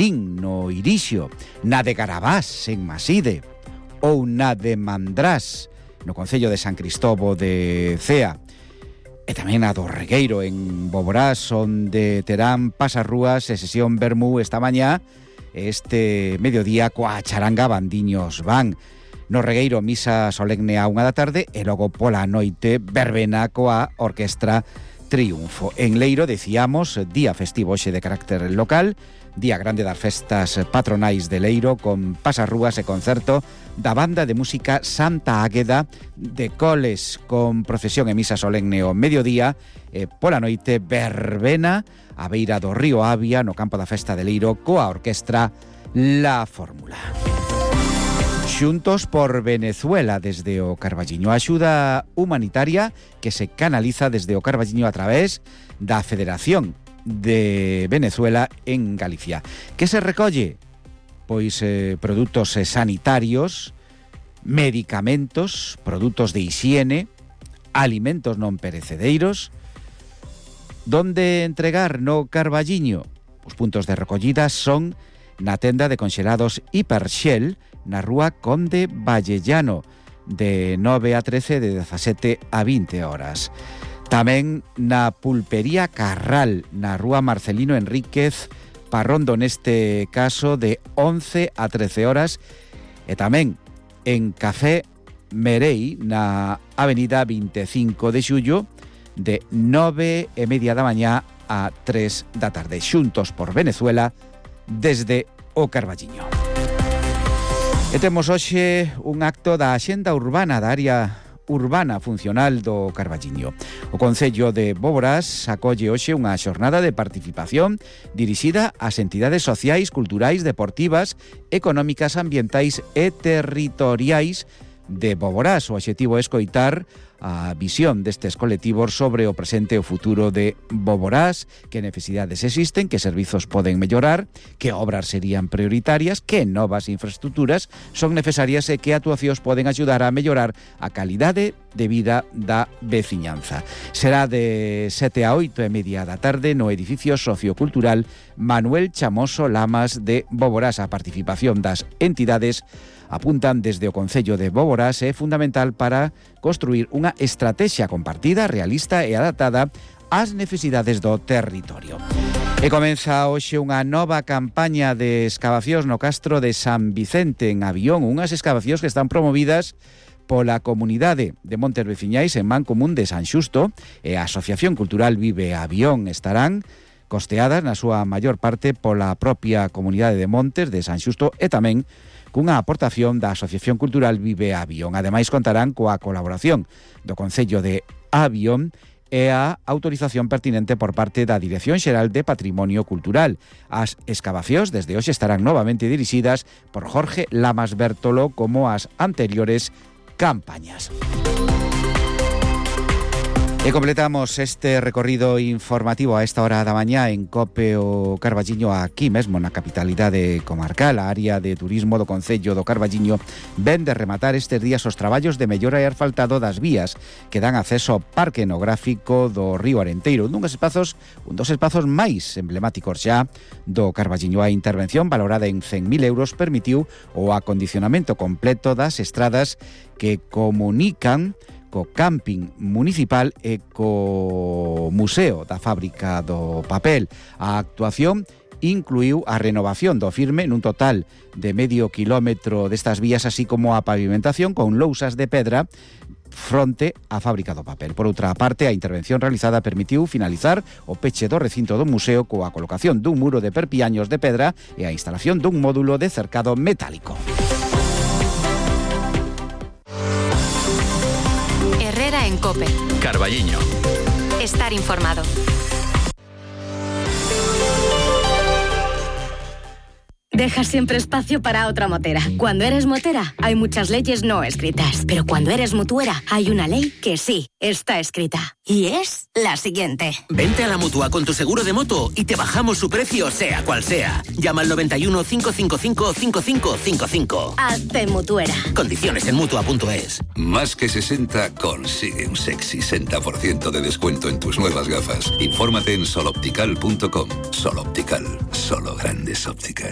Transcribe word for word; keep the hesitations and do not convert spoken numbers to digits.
Lalín, no Irixio, na de Garabás, en Maside, ou na de Mandrás, no concello de San Cristobo de Cea, e tamén a do Regueiro, en Boborás, onde terán pasarrúas e sesión vermú esta mañá, este mediodía coa charanga Bandiños Van. No Regueiro, misa solemne a unha da tarde e logo pola noite verbena coa orquestra Triunfo. En Leiro, decíamos, día festivo hoxe de carácter local, día grande das festas patronais de Leiro, con pasarrúas e concerto da banda de música Santa Águeda de Coles, con procesión e misa solemne ao mediodía, e pola noite verbena a beira do río Avia, no campo da festa de Leiro, coa orquestra La Fórmula. Xuntos por Venezuela, desde o Carballiño, a axuda humanitaria que se canaliza desde o Carballiño a través da Federación de Venezuela en Galicia. Que se recolle? Pois eh, produtos sanitarios, medicamentos, produtos de hixiene, alimentos non perecedeiros. Donde entregar no Carballiño? Os puntos de recollida son na tenda de conxelados Hiperxel, na rúa Conde Vallellano, de nove a trece, de dezasete a vinte horas. Tamén na pulpería Carral, na rúa Marcelino Enríquez Parrondo, neste caso de once a trece horas, e tamén en Café Merei, na avenida veinticinco de xullo, de nove e media da mañá a tres da tarde. Xuntos por Venezuela, desde o Carballiño. E temos hoxe un acto da Axenda Urbana da área urbana funcional do Carballiño. O Concello de Boborás acolle hoxe unha xornada de participación dirixida ás entidades sociais, culturais, deportivas, económicas, ambientais e territoriais de Boborás. O obxectivo é escoitar a visión destes colectivos sobre o presente e o futuro de Boborás, que necesidades existen, que servizos poden mellorar, que obras serían prioritarias, que novas infraestructuras son necesarias e que actuacións poden axudar a mellorar a calidade de vida da veciñanza. Será de sete a oito e media da tarde no edificio sociocultural Manuel Chamoso Lamas de Boborás. A participación das entidades, apuntan desde o Concello de Boborás, é fundamental para construir unha estrategia compartida, realista e adaptada ás necesidades do territorio. E comeza hoxe unha nova campaña de excavacións no castro de San Vicente, en Avión, unhas excavacións que están promovidas pola comunidade de Montes Veciñais en Mancomún de San Xusto, e a Asociación Cultural Vive Avión. Estarán costeadas na súa maior parte pola propia comunidade de Montes de San Xusto e tamén cunha aportación da Asociación Cultural Vive Avión. Ademais, contarán coa colaboración do Concello de Avión e a autorización pertinente por parte da Dirección Xeral de Patrimonio Cultural. As excavacións desde hoxe estarán novamente dirixidas por Jorge Lamas Bertolo, como as anteriores campañas. E completamos este recorrido informativo a esta hora da mañá en COPE o Carballiño, aquí mesmo na capitalidade comarcal. A área de turismo do Concello do Carballiño ven de rematar estes días os traballos de mellora e asfaltado das vías que dan acceso ao Parque Etnográfico do Río Arenteiro, un dos espazos, un dos espazos máis emblemáticos xa do Carballiño. A intervención, valorada en cen mil euros, permitiu o acondicionamento completo das estradas que comunican co camping municipal e co Museo da Fábrica do Papel. A actuación incluiu a renovación do firme nun total de medio kilómetro destas vías, así como a pavimentación con lousas de pedra fronte á Fábrica do Papel. Por outra parte, a intervención realizada permitiu finalizar o peche do recinto do museo coa colocación dun muro de perpiaños de pedra e a instalación dun módulo de cercado metálico. En COPE. Carballiño. Estar informado. Dejas siempre espacio para otra motera. Cuando eres motera, hay muchas leyes no escritas. Pero cuando eres mutuera, hay una ley que sí está escrita. Y es la siguiente. Vente a la Mutua con tu seguro de moto y te bajamos su precio, sea cual sea. Llama al noventa y uno, cinco cinco cinco, cinco cinco cinco cinco. Hazte mutuera. Condiciones en Mutua punto es. Más que sesenta consigue un sexy sesenta por ciento de descuento en tus nuevas gafas. Infórmate en soloptical punto com. Soloptical, solo grandes ópticas.